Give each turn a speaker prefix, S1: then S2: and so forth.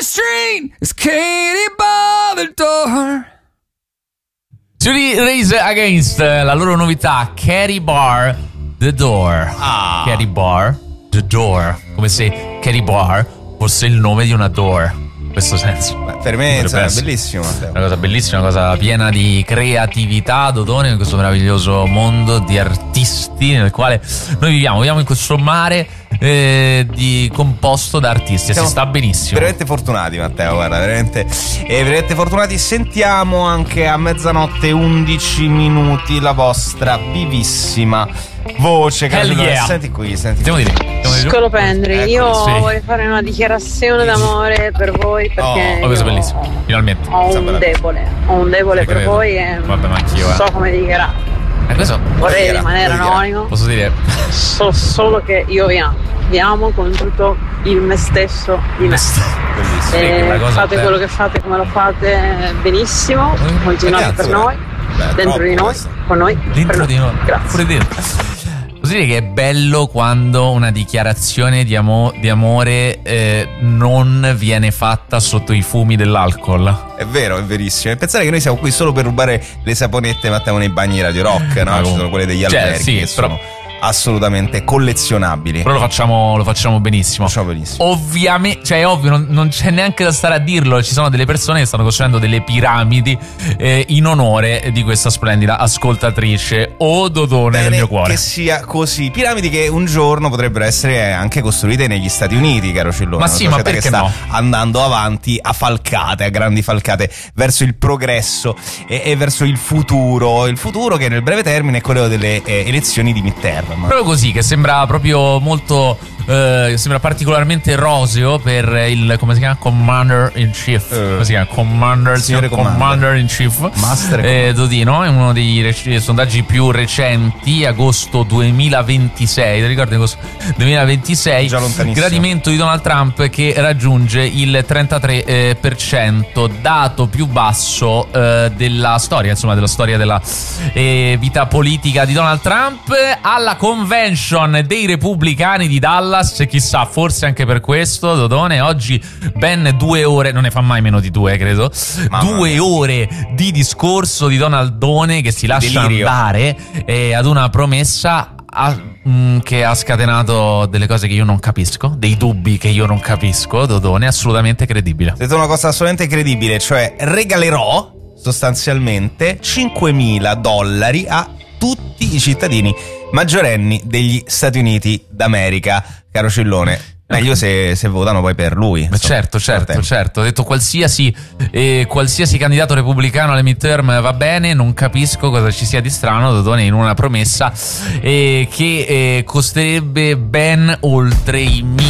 S1: the street as Katie barred the door. Race Against, la loro novità, Katie Bar The Door. Katie Bar The Door, come se Katie Bar fosse il nome di una door, in questo senso.
S2: Per me è bellissimo,
S1: una cosa bellissima, una cosa piena di creatività, Dodone, in questo meraviglioso mondo di artisti nel quale noi viviamo in questo mare composto da artisti.
S2: Siamo
S1: si sta benissimo,
S2: veramente fortunati, Matteo, guarda, veramente fortunati. Sentiamo anche a 00:11 la vostra vivissima voce,
S1: yeah.
S2: Senti qui,
S3: Scolopendri, io vorrei fare una dichiarazione d'amore per voi, perché
S1: questo è bellissimo, finalmente
S3: ho un debole per voi e
S1: vabbè, ma anch'io,
S3: non so come dichiarare. Vorrei rimanere anonimo.
S1: Posso dire?
S3: Solo che io vi amo con tutto il me stesso di me. Fate quello che fate, come lo fate, benissimo. Continuate per noi, dentro di noi, con noi,
S1: dentro di noi.
S3: Grazie.
S1: Posso dire che è bello quando una dichiarazione di amore non viene fatta sotto i fumi dell'alcol.
S2: È vero, è verissimo. E pensare che noi siamo qui solo per rubare le saponette, Matteo, nei bagni Radio Rock, no? Ci sono quelle degli alberghi che sono assolutamente collezionabili.
S1: Però lo facciamo benissimo. Ovviamente, cioè è ovvio, non c'è neanche da stare a dirlo. Ci sono delle persone che stanno costruendo delle piramidi in onore di questa splendida ascoltatrice. Dodone del mio cuore.
S2: Che sia così. Piramidi che un giorno potrebbero essere anche costruite negli Stati Uniti, caro Cillone.
S1: Ma sì, ma perché
S2: sta andando avanti a grandi falcate verso il progresso e verso il futuro. Il futuro che nel breve termine è quello delle elezioni di midterm.
S1: Proprio così, che sembra proprio molto sembra particolarmente roseo per il, come si chiama? Commander in Chief. Come si chiama? Commander in Chief.
S2: Master
S1: Dodino è uno dei sondaggi più recenti, agosto 2026. Ti ricordi agosto 2026?
S2: Già lontanissimo.
S1: Gradimento di Donald Trump che raggiunge il 33%, dato più basso della storia, insomma, della storia della vita politica di Donald Trump. Alla convention dei repubblicani di Dallas, e chissà, forse anche per questo, Dodone, oggi ben 2 ore, non ne fa mai meno di 2, credo, 2 ore di discorso di Donaldone che si lascia andare ad una promessa che ha scatenato delle cose che io non capisco, dei dubbi che io non capisco. Dodone, assolutamente credibile.
S2: Ho detto una cosa assolutamente credibile, cioè regalerò sostanzialmente $5.000 a tutti i cittadini maggiorenni degli Stati Uniti d'America, caro Cillone. Meglio se votano poi per lui.
S1: Certo. Ho detto qualsiasi candidato repubblicano alle midterm va bene. Non capisco cosa ci sia di strano, Dodone, in una promessa che costerebbe ben oltre i